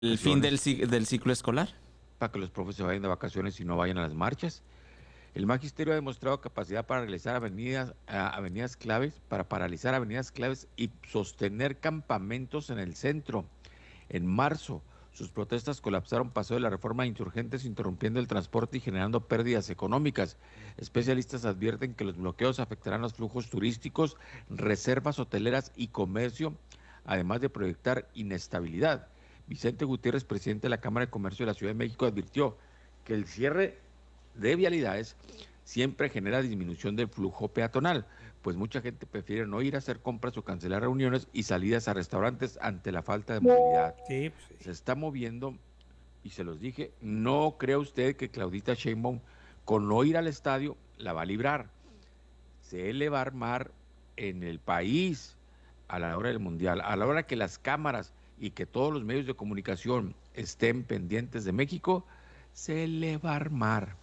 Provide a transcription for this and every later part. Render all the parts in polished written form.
El fin del ciclo escolar. Para que los profes se vayan de vacaciones y no vayan a las marchas. El magisterio ha demostrado capacidad para realizar avenidas claves, para paralizar avenidas claves y sostener campamentos en el centro. En marzo, sus protestas colapsaron Paseo de la Reforma de Insurgentes, interrumpiendo el transporte y generando pérdidas económicas. Especialistas advierten que los bloqueos afectarán los flujos turísticos, reservas hoteleras y comercio, además de proyectar inestabilidad. Vicente Gutiérrez, presidente de la Cámara de Comercio de la Ciudad de México, advirtió que el cierre de vialidades siempre genera disminución del flujo peatonal, pues mucha gente prefiere no ir a hacer compras o cancelar reuniones y salidas a restaurantes ante la falta de movilidad. Sí, pues sí. Se está moviendo, y se los dije, no crea usted que Claudita Sheinbaum con no ir al estadio la va a librar. Se le va a armar en el país a la hora del Mundial, a la hora que las cámaras y que todos los medios de comunicación estén pendientes de México, se le va a armar.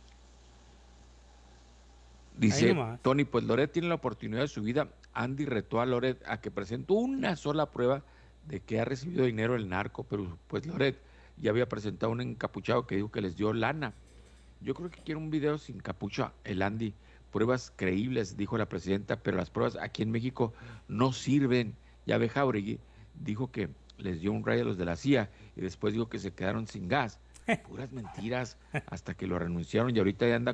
Dice Tony, pues Loret tiene la oportunidad de su vida. Andy retó a Loret a que presentó una sola prueba de que ha recibido dinero el narco, pero pues Loret ya había presentado un encapuchado que dijo que les dio lana. Yo creo que quiere un video sin capucha, el Andy. Pruebas creíbles, dijo la presidenta, pero las pruebas aquí en México no sirven. Ya ve Jauregui, dijo que les dio un rayo a los de la CIA y después dijo que se quedaron sin gas. Puras mentiras, hasta que lo renunciaron y ahorita ya anda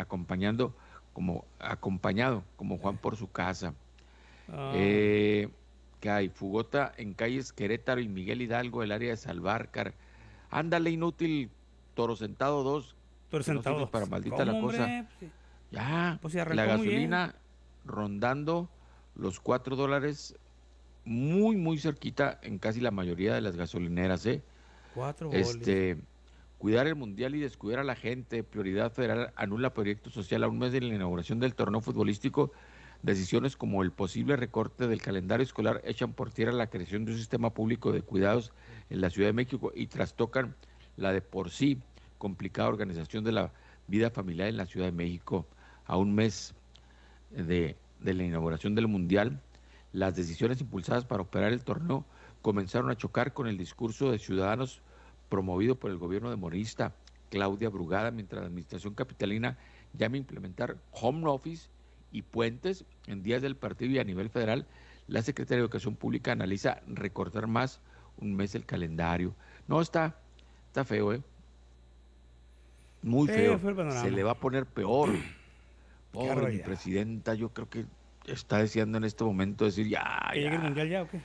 acompañado como Juan por su casa. Que hay Fugota en calles Querétaro y Miguel Hidalgo, el área de Salvarcar. Ándale, inútil, Toro Sentado 2. Toro Sentado 2. Para maldita la cosa. Hombre? Ya, pues la gasolina rondando los $4, muy, muy cerquita en casi la mayoría de las gasolineras, ¿eh? 4 Cuidar el Mundial y descuidar a la gente. Prioridad federal anula proyecto social a un mes de la inauguración del torneo futbolístico. Decisiones como el posible recorte del calendario escolar echan por tierra la creación de un sistema público de cuidados en la Ciudad de México y trastocan la de por sí complicada organización de la vida familiar en la Ciudad de México. A un mes de la inauguración del Mundial, las decisiones impulsadas para operar el torneo comenzaron a chocar con el discurso de ciudadanos promovido por el gobierno de morenista Claudia Brugada, mientras la administración capitalina llama a implementar home office y puentes en días del partido. Y a nivel federal, la Secretaría de Educación Pública analiza recortar más un mes el calendario. No, está feo, ¿eh? Muy feo. Se le va a poner peor. Pobre mi presidenta, yo creo que está deseando en este momento decir ¿Que llegue el Mundial ya o qué?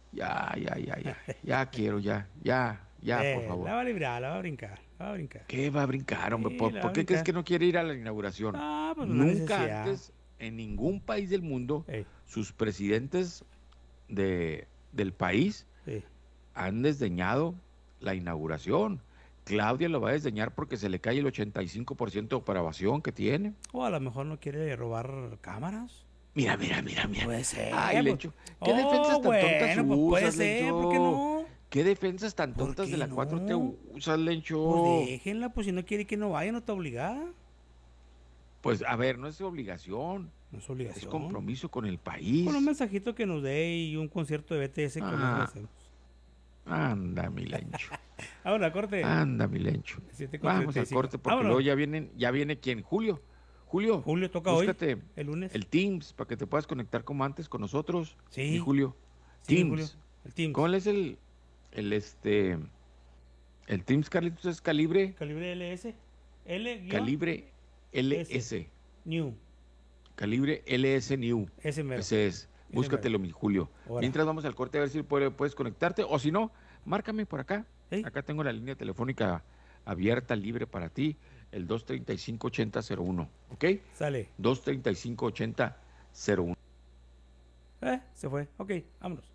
Ya quiero, ya, por favor. La va a librar, la va a brincar. ¿Qué va a brincar, hombre? Sí, ¿Por qué crees que no quiere ir a la inauguración? Pues nunca antes, en ningún país del mundo, sus presidentes del país han desdeñado la inauguración. Claudia lo va a desdeñar porque se le cae el 85% de aprobación que tiene. O a lo mejor no quiere robar cámaras. Mira. Puede ser. Ay, Lencho. ¿Qué defensas tan tontas usas, puede ser, Lencho? ¿por qué no? ¿Qué defensas tan tontas de la 4T usas, Lencho? Pues déjenla, pues si no quiere que no vaya, no está obligada. Pues a ver, no es obligación. No es obligación. Es compromiso con el país. Con un mensajito que nos dé y un concierto de BTS con eso lo hacemos. Anda, mi Lencho. Ahora, corte. Anda, mi Lencho. Vamos al corte porque luego ya viene ¿quién? Julio, toca búscate hoy, el lunes. El Teams para que te puedas conectar como antes con nosotros. Sí. Julio. Sí, Teams. Julio, el Teams. ¿Cómo es el Teams, Carlitos? ¿Es Calibre? Calibre LS. Calibre LS. New. Calibre LS New. Ese es. Búscatelo, mi Julio. Ahora. Mientras vamos al corte a ver si puedes conectarte. O si no, márcame por acá. Acá tengo la línea telefónica abierta, libre para ti. El 235-8001. ¿Ok? Sale. 235-8001. Se fue. Ok, vámonos.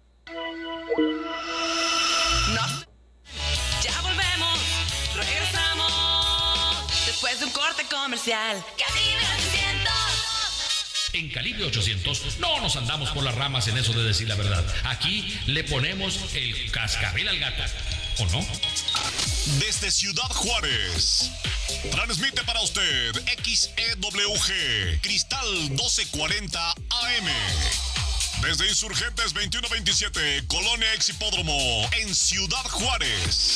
Ya volvemos. Regresamos. Después de un corte comercial. Calibre 800. En Calibre 800 no nos andamos por las ramas en eso de decir la verdad. Aquí le ponemos el cascabel al gato, ¿o no? Desde Ciudad Juárez, transmite para usted XEWG, Cristal 1240 AM. Desde Insurgentes 2127, Colonia Ex Hipódromo, en Ciudad Juárez.